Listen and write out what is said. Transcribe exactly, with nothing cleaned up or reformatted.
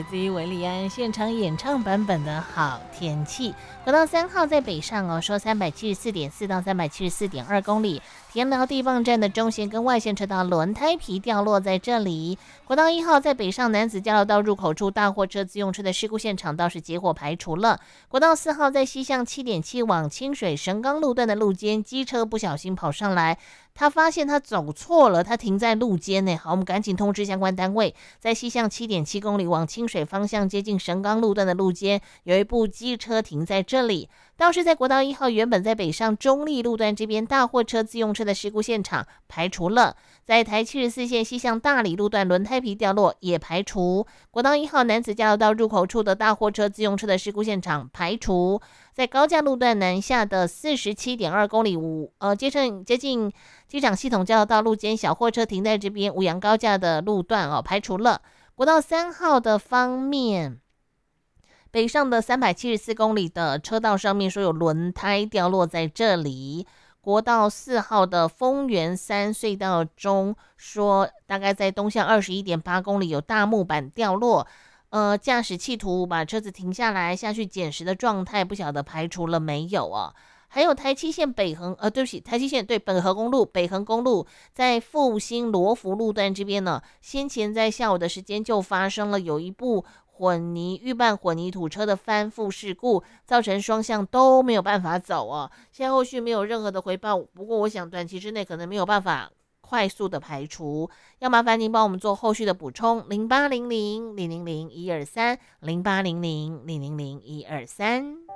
自于韦礼安现场演唱版本的好天气。国道三号在北上哦，说三百七十四点四到三百七十四点二公里，田寮地磅站的中线跟外线车道轮胎皮掉落在这里。国道一号在北上男子交流道入口处大货车自用车的事故现场倒是结果排除了。国道四号在西向七点七往清水神冈路段的路肩，机车不小心跑上来，他发现他走错了，他停在路肩呢。好，我们赶紧通知相关单位，在西向七点七公里往清水方向接近神冈路段的路肩，有一部机车停在这里。倒是在国道一号原本在北上中立路段这边大货车自用车的事故现场排除了。在台七十四线西向大理路段轮胎皮掉落也排除。国道一号男子交流道入口处的大货车自用车的事故现场排除。在高架路段南下的四十七点二公里五呃接近接近机场系统交流道路间小货车停在这边五羊高架的路段哦排除了。国道三号的方面，北上的三百七十四公里的车道上面说有轮胎掉落在这里。国道四号的丰原三隧道中说大概在东向二十一点八公里有大木板掉落，呃，驾驶企图把车子停下来下去捡拾的状态，不晓得排除了没有啊？还有台七线北横，呃，对不起，台七线对本河公路、北横公路在复兴罗福路段这边呢，先前在下午的时间就发生了有一部混泥预拌混凝土车的翻覆事故，造成双向都没有办法走哦。现在后续没有任何的回报，不过我想短期之内可能没有办法快速的排除，要麻烦您帮我们做后续的补充，零八零零零零零一二三零八零零零零零一二三。